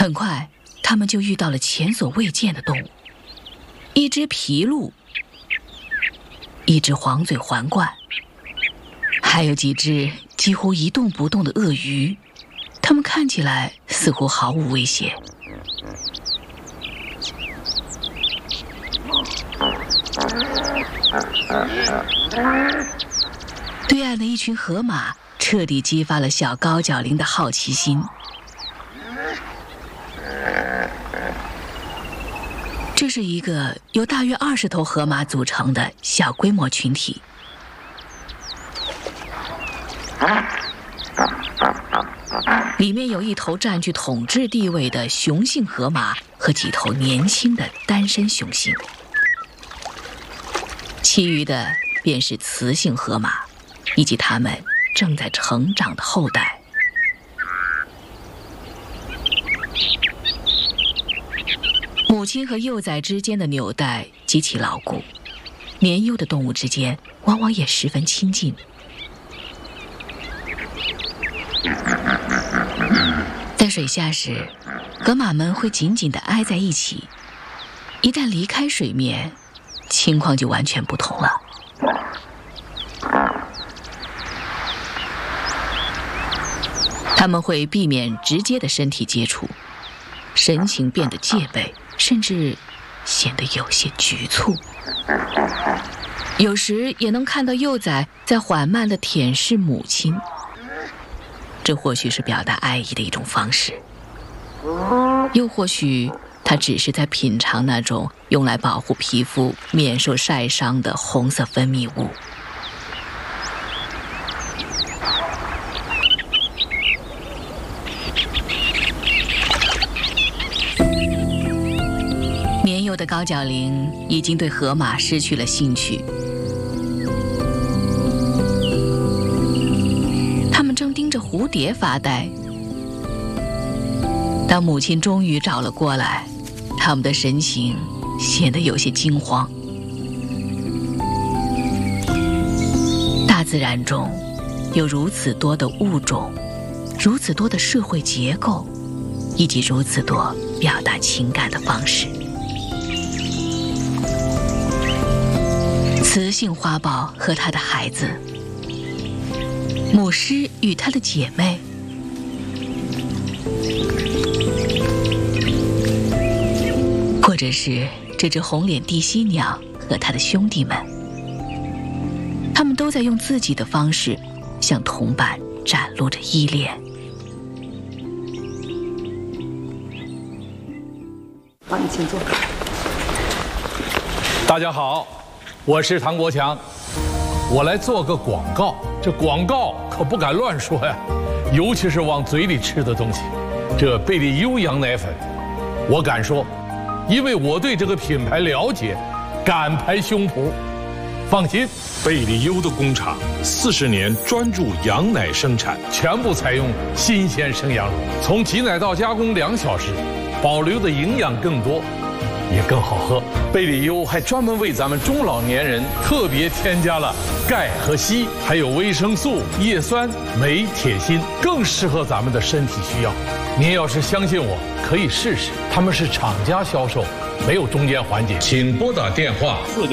很快，他们就遇到了前所未见的动物：一只麋鹿，一只黄嘴环鹳，还有几只几乎一动不动的鳄鱼。它们看起来似乎毫无威胁。对岸的一群河马彻底激发了小高脚羚的好奇心。这是一个由大约20头河马组成的小规模群体。里面有一头占据统治地位的雄性河马和几头年轻的单身雄性，其余的便是雌性河马以及它们正在成长的后代。母亲和幼崽之间的纽带极其牢固，年幼的动物之间往往也十分亲近。在水下时，河马们会紧紧地挨在一起，一旦离开水面，情况就完全不同了。他们会避免直接的身体接触，神情变得戒备，甚至显得有些局促。有时也能看到幼崽在缓慢地舔舐母亲，这或许是表达爱意的一种方式，又或许它只是在品尝那种用来保护皮肤免受晒伤的红色分泌物。年幼的高脚羚已经对河马失去了兴趣，它们正盯着蝴蝶发呆。当母亲终于找了过来，它们的神情显得有些惊慌。大自然中有如此多的物种，如此多的社会结构，以及如此多表达情感的方式。雌性花豹和它的孩子，母狮与它的姐妹，或者是这只红脸地犀鸟和它的兄弟们，他们都在用自己的方式向同伴展露着依恋。 好，你请坐。 大家好，我是唐国强，我来做个广告。这广告可不敢乱说呀，尤其是往嘴里吃的东西。这贝利优羊奶粉，我敢说，因为我对这个品牌了解，敢拍胸脯。放心， 贝利优的工厂40年专注羊奶生产， 全部采用新鲜生羊乳，从挤奶到加工2小时，保留的营养更多，也更好喝。贝利优还专门为咱们中老年人特别添加了钙和硒，还有维生素、叶酸、镁、铁、锌，更适合咱们的身体需要。您要是相信我，可以试试。他们是厂家销售，没有中间环节。 请拨打电话4个